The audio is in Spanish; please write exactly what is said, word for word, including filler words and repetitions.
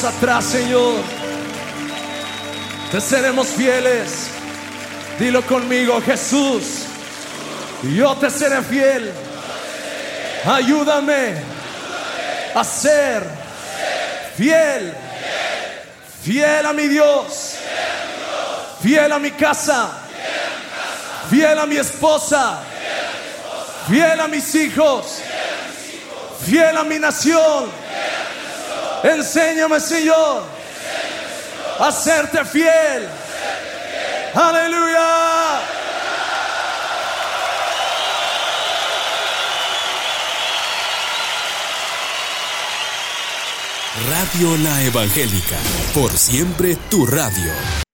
Atrás, Señor, te seremos fieles. Dilo conmigo: Jesús, yo te seré fiel. Ayúdame a ser fiel, fiel a mi Dios, fiel a mi casa, fiel a mi esposa, fiel a mis hijos, fiel a mi nación. Enséñame, Señor, a serte fiel. Aleluya. Radio La Evangélica, por siempre tu radio.